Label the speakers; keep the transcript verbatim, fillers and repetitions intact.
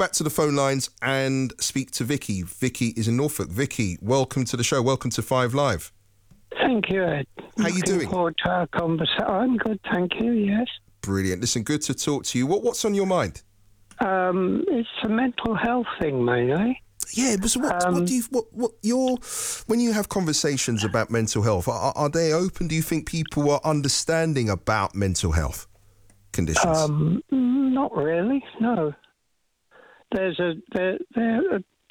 Speaker 1: back to the phone lines and speak to Vicky. Vicky is in Norfolk. Vicky, welcome to the show. Welcome to Five Live.
Speaker 2: Thank you, Ed.
Speaker 1: How you
Speaker 2: Looking
Speaker 1: doing?
Speaker 2: forward to our conversation. I'm good, thank you, yes.
Speaker 1: Brilliant. Listen, good to talk to you. What What's on your mind?
Speaker 2: Um, it's a mental health thing, mainly.
Speaker 1: Yeah, but so what,
Speaker 2: Um,
Speaker 1: what do you, what, what, your, when you have conversations about mental health, are, are they open? Do you think people are understanding about mental health conditions?
Speaker 2: Um, not really, no. There's a there, there